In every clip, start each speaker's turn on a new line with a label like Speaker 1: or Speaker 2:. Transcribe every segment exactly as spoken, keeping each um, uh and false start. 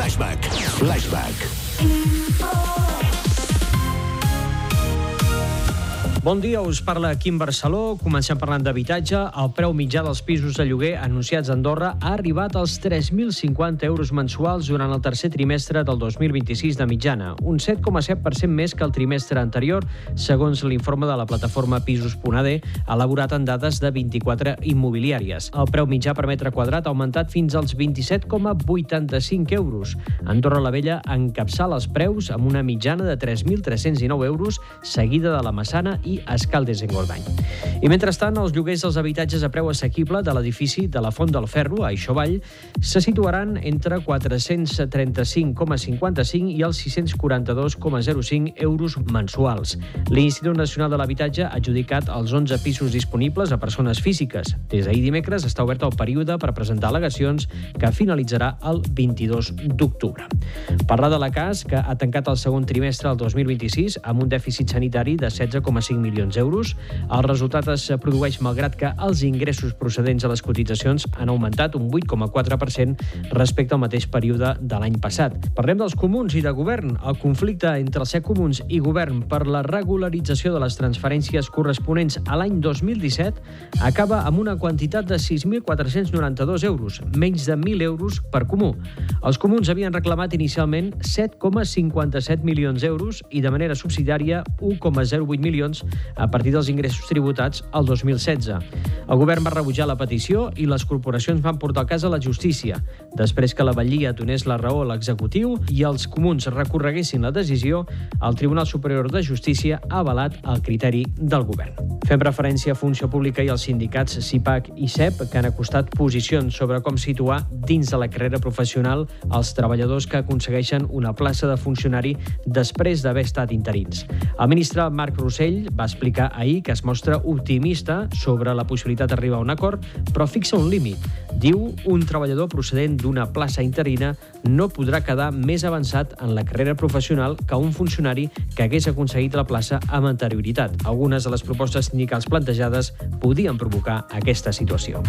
Speaker 1: Flashback. Flashback.
Speaker 2: Bon dia, us parla Quim Barceló. Comencem parlant d'habitatge. El preu mitjà dels pisos de lloguer anunciats a Andorra ha arribat als tres mil cinquanta euros mensuals durant el tercer trimestre del dos mil vint-i-sis de mitjana, un set coma set per cent més que el trimestre anterior, segons l'informe de la plataforma Pisos punt a de, elaborat en dades de vint-i-quatre immobiliàries. El preu mitjà per metre quadrat ha augmentat fins als vint-i-set coma vuitanta-cinc euros. Andorra la Vella encapçala els preus amb una mitjana de tres mil tres-cents dinou euros, seguida de la Massana i Escaldes-Engordany. I mentrestant, els lloguers dels habitatges a preu assequible de l'edifici de la Font del Ferro, a Ixovall, se situaran entre quatre-cents trenta-cinc coma cinquanta-cinc i els sis-cents quaranta-dos coma zero cinc euros mensuals. L'Institut Nacional de l'Habitatge ha adjudicat els onze pisos disponibles a persones físiques. Des d'ahir dimecres està obert el període per presentar al·legacions, que finalitzarà el vint-i-dos d'octubre. Parlar de la C A S, que ha tancat el segon trimestre del dos mil vint-i-sis amb un dèficit sanitari de setze coma cinc milions d'euros. El resultat es produeix malgrat que els ingressos procedents a les cotitzacions han augmentat un vuit coma quatre per cent respecte al mateix període de l'any passat. Parlem dels comuns i de govern. El conflicte entre els set comuns i govern per la regularització de les transferències corresponents a l'any dos mil disset acaba amb una quantitat de sis mil quatre-cents noranta-dos euros, menys de mil euros per comú. Els comuns havien reclamat inicialment set coma cinquanta-set milions d'euros i de manera subsidiària un coma zero vuit milions a partir dels ingressos tributats al dos mil setze. El govern va rebutjar la petició i les corporacions van portar el cas a la justícia. Després que la batllia donés la raó a l'executiu i els comuns recorreguessin la decisió, el Tribunal Superior de Justícia ha avalat el criteri del govern. Fem referència a Funció Pública i als sindicats SIPAC i S E P, que han acostat posicions sobre com situar dins de la carrera professional els treballadors que aconsegueixen una plaça de funcionari després d'haver estat interins. El ministre Marc Rossell va explicar ahir que es mostra optimista sobre la possibilitat d'arribar a un acord, però fixa un límit. Diu, un treballador procedent d'una plaça interina no podrà quedar més avançat en la carrera professional que un funcionari que hagués aconseguit la plaça amb anterioritat. Algunes de les propostes sindicals plantejades podien provocar aquesta situació.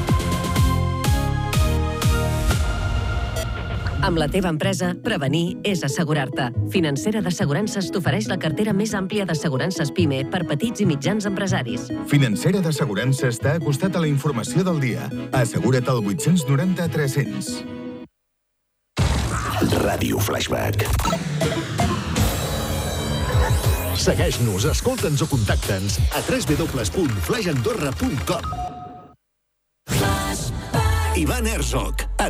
Speaker 3: Amb la teva empresa, prevenir és assegurar-te. Financera d'Assegurances t'ofereix la cartera més àmplia d'assegurances PIME per petits i mitjans empresaris.
Speaker 4: Financera d'Assegurances t'ha acostat a la informació del dia. Assegura't al vuit nou zero tres cents.
Speaker 1: Ràdio Flashback. Segueix-nos, escolta'ns o contacta'ns a w w w punt flash andorra punt com. Ivan Herzog.